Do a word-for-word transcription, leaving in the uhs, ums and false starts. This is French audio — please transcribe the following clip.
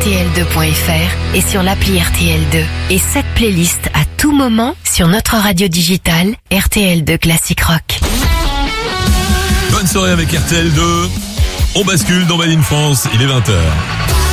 t l deux point f r et sur l'appli R T L deux. Et cette playlist à tout moment sur notre radio digitale R T L deux Classic Rock. Bonne soirée avec R T L deux. On bascule dans Made in France, il est vingt heures.